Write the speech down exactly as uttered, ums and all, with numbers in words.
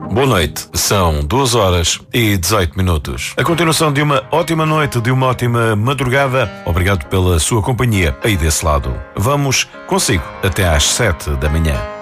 Boa noite, são duas horas e dezoito minutos. A continuação de uma ótima noite, de uma ótima madrugada. Obrigado pela sua companhia aí desse lado. Vamos consigo até às sete da manhã.